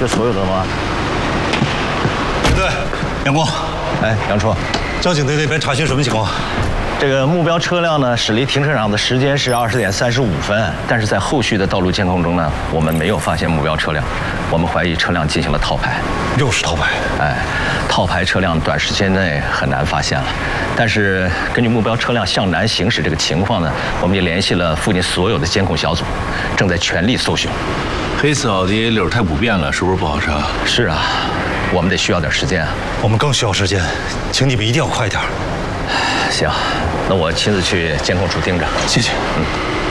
这所有的吗？ 对，杨工， 哎，杨处， 交警队那边查询什么情况？ 这个目标车辆呢，驶离停车场的时间是20点35分，但是在后续的道路监控中呢，我们没有发现目标车辆，我们怀疑车辆进行了套牌。 又是套牌？ 哎，套牌车辆短时间内很难发现了，但是根据目标车辆向南行驶这个情况呢，我们也联系了附近所有的监控小组，正在全力搜寻。 黑色奥迪溜太普遍了，是不是不好查？ 是啊，我们得需要点时间。 我们更需要时间，请你们一定要快点。 行，那我亲自去监控处盯着。 谢谢。 嗯。